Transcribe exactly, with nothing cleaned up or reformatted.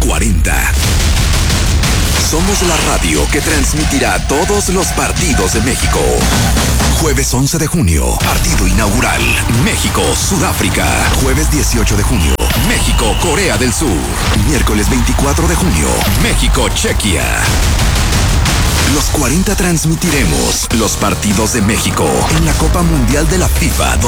cuarenta. Somos la radio que transmitirá todos los partidos de México. Jueves once de junio, partido inaugural. México-Sudáfrica. Jueves dieciocho de junio, México-Corea del Sur. Miércoles veinticuatro de junio, México-Chequia. Los cuarenta transmitiremos los partidos de México en la Copa Mundial de la FIFA